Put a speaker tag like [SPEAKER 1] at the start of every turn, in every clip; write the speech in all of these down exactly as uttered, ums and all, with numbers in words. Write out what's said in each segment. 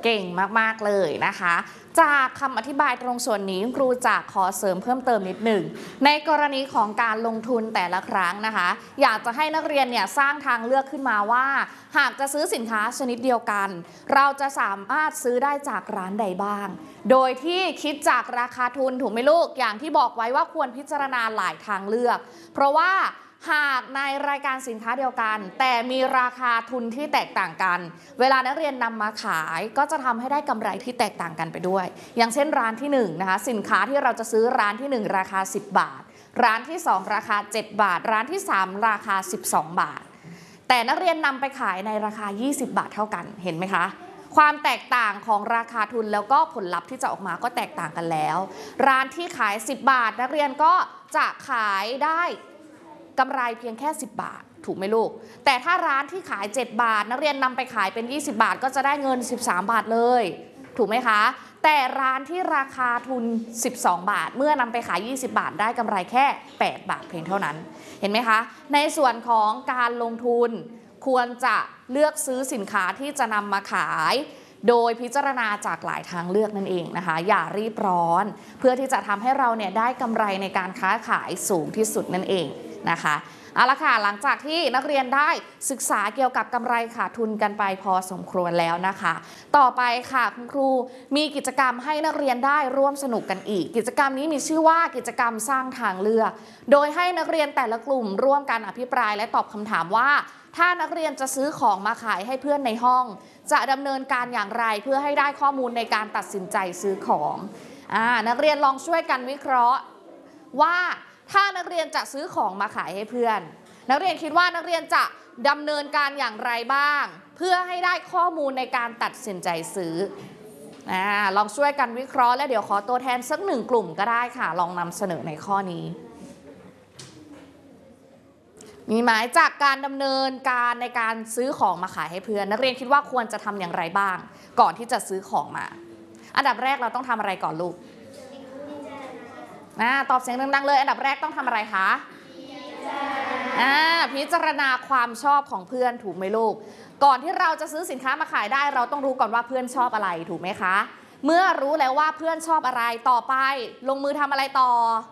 [SPEAKER 1] เก่งมากๆเลยนะคะจากคำอธิบายตรงส่วนนี้ครูจะขอเสริมเพิ่มเติมนิดหนึ่งในกรณีของการลงทุนแต่ละครั้งนะคะอยากจะให้นักเรียนเนี่ยสร้างทางเลือกขึ้นมาว่าหากจะซื้อสินค้าชนิดเดียวกันเราจะสามารถซื้อได้จากร้านใดบ้างโดยที่คิดจากราคาทุนถูกไหมลูกอย่างที่บอกไว้ว่าควรพิจารณาหลายทางเลือกเพราะว่าหากในรายการสินค้าเดียวกันแต่มีราคาทุนที่แตกต่างกันเวลานักเรียนนำมาขายก็จะทำให้ได้กำไรที่แตกต่างกันไปด้วยอย่างเช่นร้านที่หนึ่งนะคะสินค้าที่เราจะซื้อร้านที่หนึ่งราคาสิบบาทร้านที่สองราคาเจ็ดบาทร้านที่สามราคาสิบสองบาทแต่นักเรียนนำไปขายในราคายี่สิบบาทเท่ากันเห็นไหมคะความแตกต่างของราคาทุนแล้วก็ผลลัพธ์ที่จะออกมาก็แตกต่างกันแล้วร้านที่ขายสิบบาทนักเรียนก็จะขายได้กำไรเพียงแค่สิบบาทถูกไหมลูกแต่ถ้าร้านที่ขายเจ็ดบาทนักเรียนนำไปขายเป็นยี่สิบบาทก็จะได้เงินสิบสามบาทเลยถูกไหมคะแต่ร้านที่ราคาทุนสิบสองบาทเมื่อนำไปขายยี่สิบบาทได้กำไรแค่แปดบาทเพียงเท่านั้นเห็นไหมคะในส่วนของการลงทุนควรจะเลือกซื้อสินค้าที่จะนำมาขายโดยพิจารณาจากหลายทางเลือกนั่นเองนะคะอย่ารีบร้อนเพื่อที่จะทำให้เราเนี่ยได้กำไรในการค้าขายสูงที่สุดนั่นเองนะคะเอาละค่ะหลังจากที่นักเรียนได้ศึกษาเกี่ยวกับกำไรขาดทุนกันไปพอสมควรแล้วนะคะต่อไปค่ะคุณครูมีกิจกรรมให้นักเรียนได้ร่วมสนุกกันอีกกิจกรรมนี้มีชื่อว่ากิจกรรมสร้างทางเลือกโดยให้นักเรียนแต่ละกลุ่มร่วมกันอภิปรายและตอบคำถามว่าถ้านักเรียนจะซื้อของมาขายให้เพื่อนในห้องจะดำเนินการอย่างไรเพื่อให้ได้ข้อมูลในการตัดสินใจซื้อของอ่านักเรียนลองช่วยกันวิเคราะห์ว่าถ้านักเรียนจะซื้อของมาขายให้เพื่อนนักเรียนคิดว่านักเรียนจะดำเนินการอย่างไรบ้างเพื่อให้ได้ข้อมูลในการตัดสินใจซื้ออ่าลองช่วยกันวิเคราะห์และเดี๋ยวขอตัวแทนสักหนึ่งกลุ่มก็ได้ค่ะลองนำเสนอในข้อนี้มีหมายจากการดำเนินการในการซื้อของมาขายให้เพื่อนนักเรียนคิดว่าควรจะทำอย่างไรบ้างก่อนที่จะซื้อของมาอันดับแรกเราต้องทำอะไรก่อนลูกนะตอบเสียงดังๆเลยอันดับแรกต้องทำอะไรคะอ่าพิจารณาความชอบของเพื่อนถูกไหมลูกก่อนที่เราจะซื้อสินค้ามาขายได้เราต้องรู้ก่อนว่าเพื่อนชอบอะไรถูกไหมคะเมื่อรู้แล้วว่าเพื่อนชอบอะไรต่อไปลงมือทำอะไรต่อ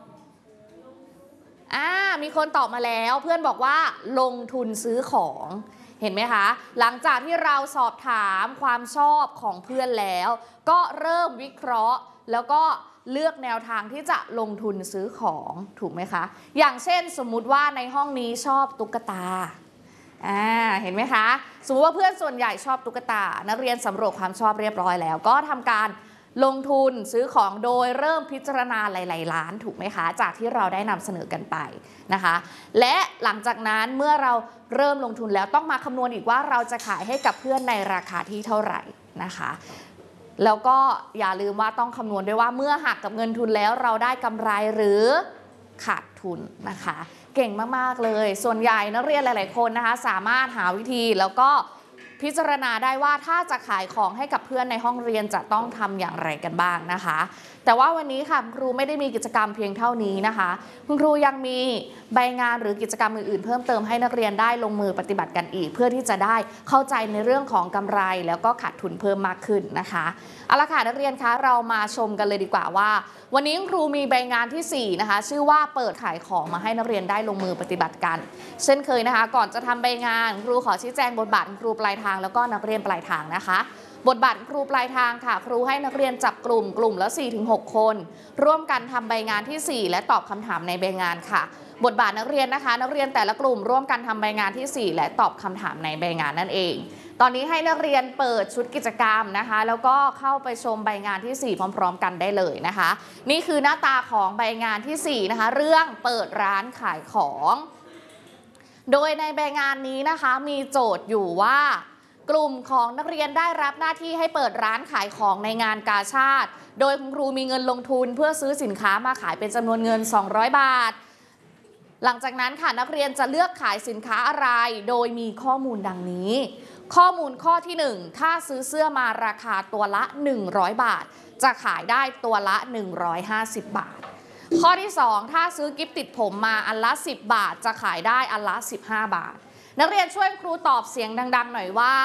[SPEAKER 1] อ่ามีคนตอบมาแล้วเพื่อนบอกว่าลงทุนซื้อของเห็นไหมคะหลังจากที่เราสอบถามความชอบของเพื่อนแล้วก็เริ่มวิเคราะห์แล้วก็เลือกแนวทางที่จะลงทุนซื้อของถูกไหมคะอย่างเช่นสมมุติว่าในห้องนี้ชอบตุ๊กตาอ่าเห็นไหมคะสมมติว่าเพื่อนส่วนใหญ่ชอบตุ๊กตานักเรียนสำรวจความชอบเรียบร้อยแล้วก็ทำการลงทุนซื้อของโดยเริ่มพิจารณาหลายๆร้านถูกไหมคะจากที่เราได้นำเสนอกันไปนะคะและหลังจากนั้นเมื่อเราเริ่มลงทุนแล้วต้องมาคำนวณอีกว่าเราจะขายให้กับเพื่อนในราคาที่เท่าไหร่นะคะแล้วก็อย่าลืมว่าต้องคำนวณด้วยว่าเมื่อหักกับเงินทุนแล้วเราได้กำไรหรือขาดทุนนะคะเก่งมากๆเลยส่วนใหญ่นักเรียนหลายๆคนนะคะสามารถหาวิธีแล้วก็พิจารณาได้ว่าถ้าจะขายของให้กับเพื่อนในห้องเรียนจะต้องทำอย่างไรกันบ้างนะคะแต่ว่าวันนี้ค่ะคุณครูไม่ได้มีกิจกรรมเพียงเท่านี้นะคะคุณครูยังมีใบงานหรือกิจกรรมอื่นๆเพิ่มเติมให้นักเรียนได้ลงมือปฏิบัติกันอีกเพื่อที่จะได้เข้าใจในเรื่องของกำไรแล้วก็ขาดทุนเพิ่มมากขึ้นนะคะเอาละค่ะนักเรียนคะเรามาชมกันเลยดีกว่าว่าวันนี้ครูมีใบงานที่สี่นะคะชื่อว่าเปิดขายของมาให้นักเรียนได้ลงมือปฏิบัติกันเช่นเคยนะคะก่อนจะทำใบงานครูขอชี้แจงบทบาทครูปลายทางแล้วก็นักเรียนปลายทางนะคะบทบาทครูปลายทางค่ะครูให้นักเรียนจับกลุ่มกลุ่มละ สี่ถึงหก คนร่วมกันทำใบงานที่สี่และตอบคำถามในใบงานค่ะบทบาทนักเรียนนะคะนักเรียนแต่ละกลุ่มร่วมกันทำใบงานที่สี่และตอบคำถามในใบงานนั่นเองตอนนี้ให้นักเรียนเปิดชุดกิจกรรมนะคะแล้วก็เข้าไปชมใบงานที่สี่พร้อมๆกันได้เลยนะคะนี่คือหน้าตาของใบงานที่สี่นะคะเรื่องเปิดร้านขายของโดยในใบงานนี้นะคะมีโจทย์อยู่ว่ากลุ่มของนักเรียนได้รับหน้าที่ให้เปิดร้านขายของในงานกาชาดโดยคุณครูมีเงินลงทุนเพื่อซื้อสินค้ามาขายเป็นจำนวนเงินสองร้อยบาทหลังจากนั้นค่ะนักเรียนจะเลือกขายสินค้าอะไรโดยมีข้อมูลดังนี้ข้อมูลข้อที่หนึ่งถ้าซื้อเสื้อมาราคาตัวละหนึ่งร้อยบาทจะขายได้ตัวละหนึ่งร้อยห้าสิบบาทข้อที่สองถ้าซื้อกิฟต์ติดผมมาอันละสิบบาทจะขายได้อันละสิบห้าบาทนักเรียนช่วยครูตอบเสียงดังๆหน่อยว่า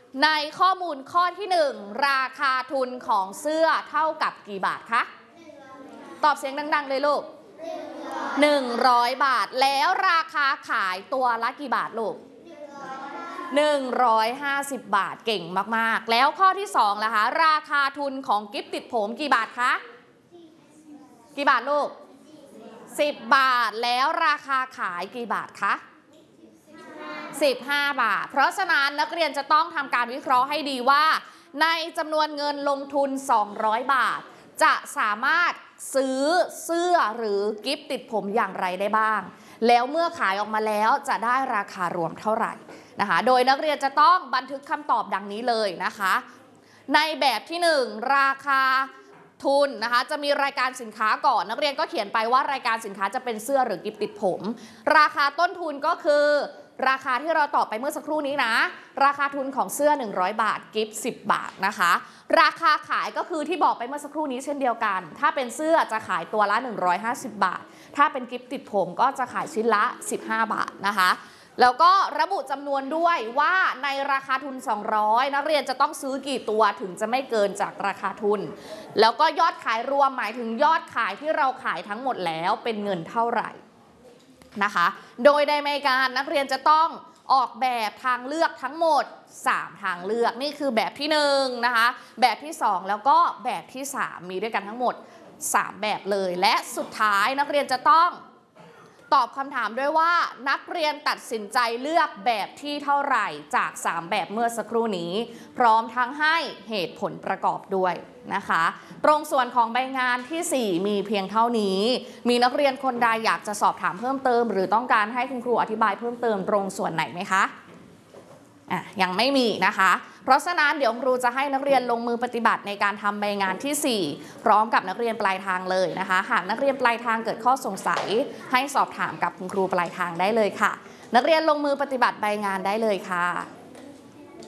[SPEAKER 1] ในข้อมูลข้อที่หนึ่งราคาทุนของเสื้อเท่ากับกี่บาทคะตอบเสียงดังๆเลยลูกหนึ่งร้อยบาทแล้วราคาขายตัวละกี่บาทลูกหนึ่งร้อยห้าสิบบาทเก่งมากๆแล้วข้อที่สองล่ะคะราคาทุนของกิฟต์ติดผมกี่บาทคะกี่บาทลูกสิบบาทแล้วราคาขายกี่บาทคะสิบห้าบาทเพราะฉะนั้นนักเรียนจะต้องทำการวิเคราะห์ให้ดีว่าในจำนวนเงินลงทุนสองร้อยบาทจะสามารถซื้อเสื้อหรือกิฟต์ติดผมอย่างไรได้บ้างแล้วเมื่อขายออกมาแล้วจะได้ราคารวมเท่าไหร่นะคะโดยนักเรียนจะต้องบันทึกคำตอบดังนี้เลยนะคะในแบบที่หนึ่งราคาทุนนะคะจะมีรายการสินค้าก่อนนักเรียนก็เขียนไปว่ารายการสินค้าจะเป็นเสื้อหรือกิฟต์ติดผมราคาต้นทุนก็คือราคาที่เราตอบไปเมื่อสักครู่นี้นะราคาทุนของเสื้อหนึ่งร้อยบาทกิฟต์สิบบาทนะคะราคาขายก็คือที่บอกไปเมื่อสักครู่นี้เช่นเดียวกันถ้าเป็นเสื้อจะขายตัวละหนึ่งร้อยห้าสิบบาทถ้าเป็นกิฟต์ติดผมก็จะขายชิ้นละสิบห้าบาทนะคะแล้วก็ระบุจำนวนด้วยว่าในราคาทุนสองร้อยนักเรียนจะต้องซื้อกี่ตัวถึงจะไม่เกินจากราคาทุนแล้วก็ยอดขายรวมหมายถึงยอดขายที่เราขายทั้งหมดแล้วเป็นเงินเท่าไหร่นะคะโดยในรายการนักเรียนจะต้องออกแบบทางเลือกทั้งหมดสามทางเลือกนี่คือแบบที่หนึ่งนะคะแบบที่สองแล้วก็แบบที่สามมีด้วยกันทั้งหมดสามแบบเลยและสุดท้ายนักเรียนจะต้องตอบคำถามด้วยว่านักเรียนตัดสินใจเลือกแบบที่เท่าไหร่จากสามแบบเมื่อสักครู่นี้พร้อมทั้งให้เหตุผลประกอบด้วยนะคะตรงส่วนของใบงานที่สี่มีเพียงเท่านี้มีนักเรียนคนใดอยากจะสอบถามเพิ่มเติมหรือต้องการให้คุณครูอธิบายเพิ่มเติมตรงส่วนไหนไหมคะอ่ะยังไม่มีนะคะเพราะฉะนั้นเดี๋ยวครูจะให้นักเรียนลงมือปฏิบัติในการทำใบงานที่สี่พร้อมกับนักเรียนปลายทางเลยนะคะหากนักเรียนปลายทางเกิดข้อสงสัยให้สอบถามกับคุณครูปลายทางได้เลยค่ะนักเรียนลงมือปฏิบัติใบงานได้เลยค่ะ